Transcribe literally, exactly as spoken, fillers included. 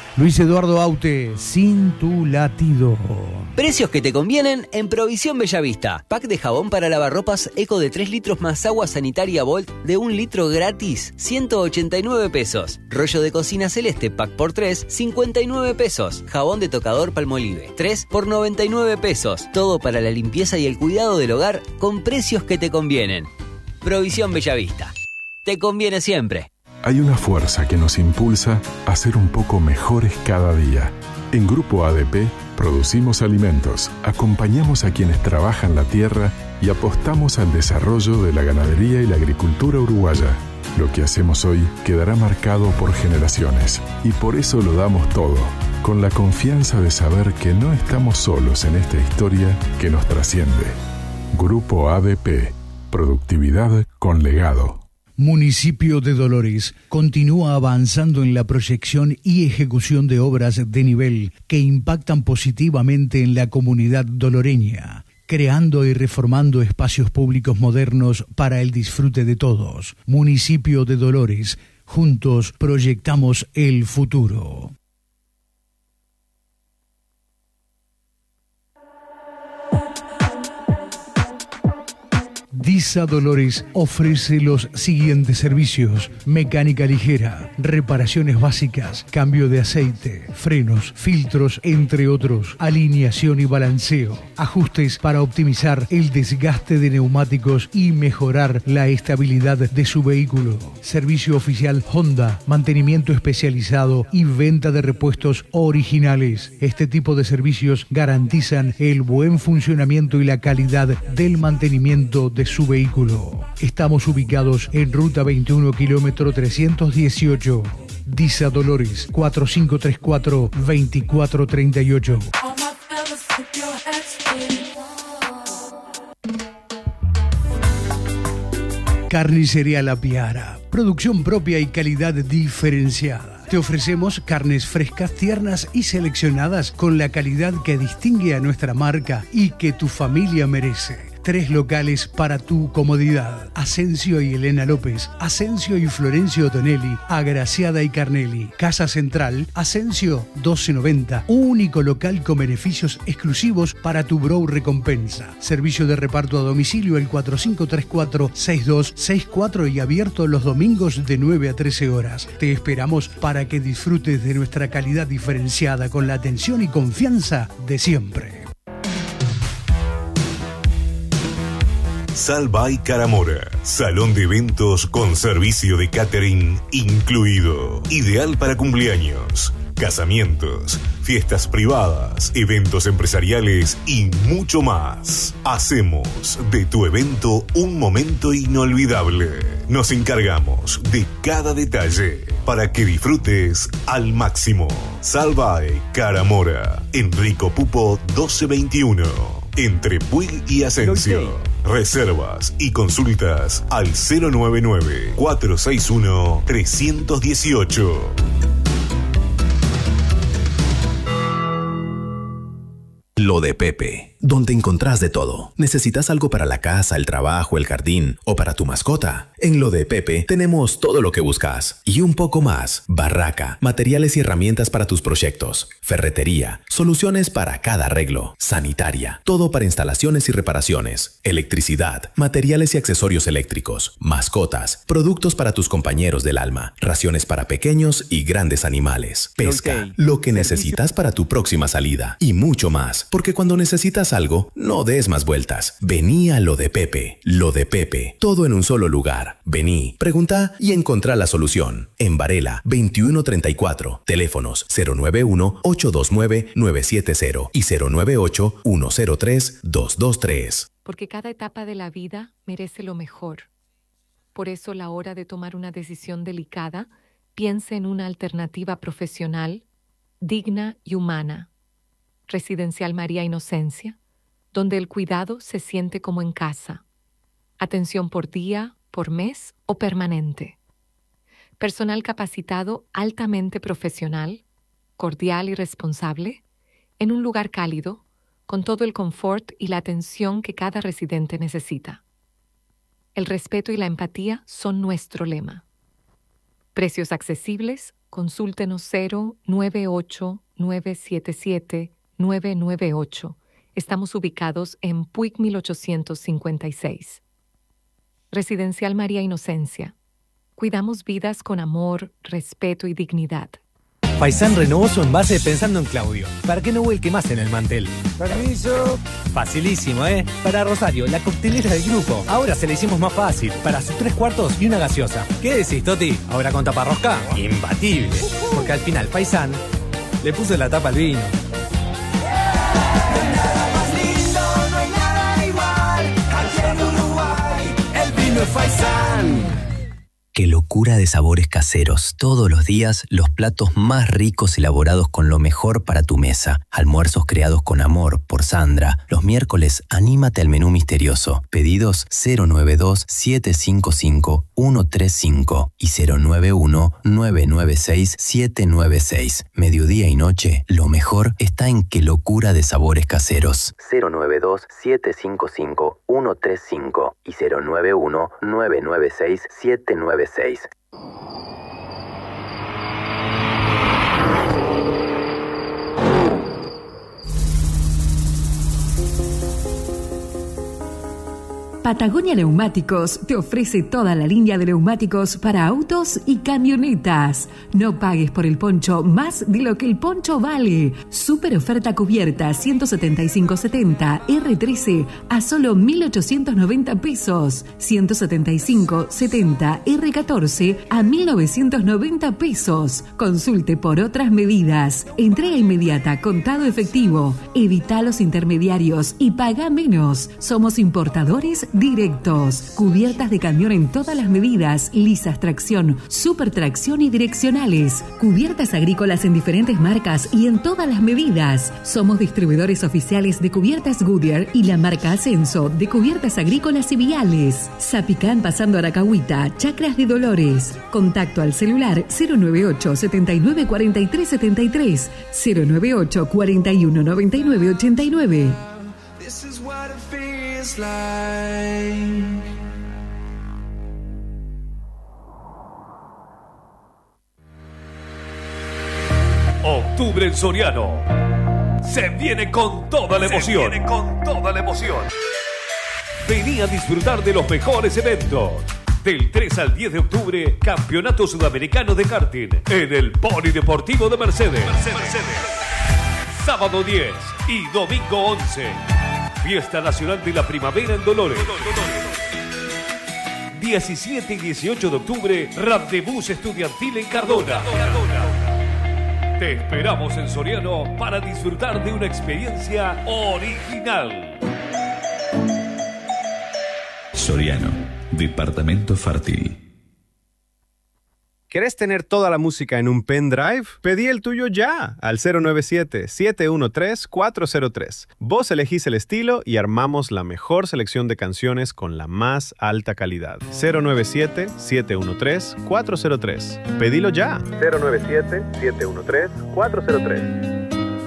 Luis Eduardo Aute, Sin tu latido. Precios que te convienen en Provisión Bellavista. Pack de jabón para lavarropas Eco de tres litros más agua sanitaria Volt de un litro gratis, ciento ochenta y nueve pesos. Rollo de cocina celeste Pack por tres, cincuenta y nueve pesos. Jabón de tocador Palmolive, tres por noventa y nueve pesos. Todo para la limpieza y el cuidado del hogar con precios que te convienen. Provisión Bellavista. Te conviene siempre. Hay una fuerza que nos impulsa a ser un poco mejores cada día. En Grupo A D P producimos alimentos, acompañamos a quienes trabajan la tierra y apostamos al desarrollo de la ganadería y la agricultura uruguaya. Lo que hacemos hoy quedará marcado por generaciones y por eso lo damos todo, con la confianza de saber que no estamos solos en esta historia que nos trasciende. Grupo A D P, productividad con legado. Municipio de Dolores continúa avanzando en la proyección y ejecución de obras de nivel que impactan positivamente en la comunidad doloreña, creando y reformando espacios públicos modernos para el disfrute de todos. Municipio de Dolores, juntos proyectamos el futuro. Disa Dolores ofrece los siguientes servicios: mecánica ligera, reparaciones básicas, cambio de aceite, frenos, filtros, entre otros, alineación y balanceo, ajustes para optimizar el desgaste de neumáticos y mejorar la estabilidad de su vehículo, servicio oficial Honda, mantenimiento especializado y venta de repuestos originales. Este tipo de servicios garantizan el buen funcionamiento y la calidad del mantenimiento de su vehículo. Estamos ubicados en Ruta veintiuno, kilómetro trescientos dieciocho. Disa Dolores, cuatro cinco tres cuatro, dos cuatro tres ocho. Carnicería La Piara, producción propia y calidad diferenciada. Te ofrecemos carnes frescas, tiernas y seleccionadas con la calidad que distingue a nuestra marca y que tu familia merece. Tres locales para tu comodidad: Asensio y Elena López, Asensio y Florencio Tonelli, Agraciada y Carnelli. Casa Central, Asensio doce noventa, único local con beneficios exclusivos para tu Brow Recompensa. Servicio de reparto a domicilio el cuatro cinco tres cuatro, seis dos seis cuatro y abierto los domingos de nueve a trece horas. Te esperamos para que disfrutes de nuestra calidad diferenciada con la atención y confianza de siempre. Sal by Caramora, salón de eventos con servicio de catering incluido. Ideal para cumpleaños, casamientos, fiestas privadas, eventos empresariales y mucho más. Hacemos de tu evento un momento inolvidable. Nos encargamos de cada detalle para que disfrutes al máximo. Sal by Caramora, Enrico Pupo doce veintiuno, entre Puig y Asensio. Reservas y consultas al cero nueve nueve, cuatro seis uno, tres uno ocho. Lo de Pepe, donde encontrás de todo. ¿Necesitas algo para la casa, el trabajo, el jardín o para tu mascota? En Lo de Pepe tenemos todo lo que buscas y un poco más. Barraca, materiales y herramientas para tus proyectos. Ferretería, soluciones para cada arreglo. Sanitaria, todo para instalaciones y reparaciones. Electricidad, materiales y accesorios eléctricos. Mascotas, productos para tus compañeros del alma. Raciones para pequeños y grandes animales. Pesca, okay. Lo que necesitas para tu próxima salida y mucho más. Porque cuando necesitas algo, no des más vueltas. Vení a Lo de Pepe. Lo de Pepe. Todo en un solo lugar. Vení, pregunta y encontrá la solución. En Varela, veintiuno treinta y cuatro. Teléfonos cero nueve uno, ocho dos nueve, nueve siete cero y cero nueve ocho, uno cero tres, dos dos tres. Porque cada etapa de la vida merece lo mejor. Por eso, a la hora de tomar una decisión delicada, piense en una alternativa profesional, digna y humana. Residencial María Inocencia, donde el cuidado se siente como en casa. Atención por día, por mes o permanente. Personal capacitado altamente profesional, cordial y responsable, en un lugar cálido, con todo el confort y la atención que cada residente necesita. El respeto y la empatía son nuestro lema. Precios accesibles, Consúltenos cero nueve ocho nueve siete siete nueve nueve ocho. Estamos ubicados en Puig mil ochocientos cincuenta y seis. Residencial María Inocencia. Cuidamos vidas con amor, respeto y dignidad. Faisan renovó su envase pensando en Claudio, para que no vuelque más en el mantel. Permiso. Facilísimo, ¿eh? Para Rosario, la coctelera del grupo. Ahora se la hicimos más fácil, para sus tres cuartos y una gaseosa. ¿Qué decís, Toti? ¿Ahora con taparrosca? Imbatible. Porque al final Faisan le puso la tapa al vino. Faisan. Qué locura de sabores caseros. Todos los días, los platos más ricos elaborados con lo mejor para tu mesa. Almuerzos creados con amor por Sandra. Los miércoles, anímate al menú misterioso. Pedidos cero nueve dos siete cinco cinco uno tres cinco y cero nueve uno nueve nueve seis siete nueve seis. Mediodía y noche, lo mejor está en Qué locura de sabores caseros. cero nueve dos siete cinco cinco uno tres cinco y cero nueve uno nueve nueve seis siete nueve seis. Patagonia Neumáticos te ofrece toda la línea de neumáticos para autos y camionetas. No pagues por el poncho más de lo que el poncho vale. Super oferta cubierta ciento setenta y cinco setenta R trece a solo mil ochocientos noventa pesos. ciento setenta y cinco setenta R catorce a mil novecientos noventa pesos. Consulte por otras medidas. Entrega inmediata, contado efectivo. Evita los intermediarios y paga menos. Somos importadores directos. Cubiertas de camión en todas las medidas, lisas, tracción, super tracción y direccionales. Cubiertas agrícolas en diferentes marcas y en todas las medidas. Somos distribuidores oficiales de cubiertas Goodyear y la marca Ascenso de cubiertas agrícolas y viales. Zapicán pasando Aracahuita, Chacras de Dolores. Contacto al celular cero nueve ocho setenta y nueve cuarenta y tres setenta y tres, cero nueve ocho cuarenta y uno noventa y nueve ochenta y nueve. Octubre en Soriano se viene con toda la emoción. Se viene con toda la emoción. Vení a disfrutar de los mejores eventos. Del tres al diez de octubre, Campeonato Sudamericano de Karting en el Polideportivo de Mercedes. Mercedes. Mercedes. Sábado diez y domingo once. Fiesta Nacional de la Primavera en Dolores. diecisiete y dieciocho de octubre, Rendezvous Estudiantil en Cardona. Te esperamos en Soriano para disfrutar de una experiencia original. Soriano, departamento fértil. ¿Querés tener toda la música en un pendrive? Pedí el tuyo ya al cero nueve siete siete uno tres cuatro cero tres. Vos elegís el estilo y armamos la mejor selección de canciones con la más alta calidad. cero nueve siete siete uno tres cuatro cero tres. Pedilo ya. cero nueve siete siete uno tres cuatro cero tres.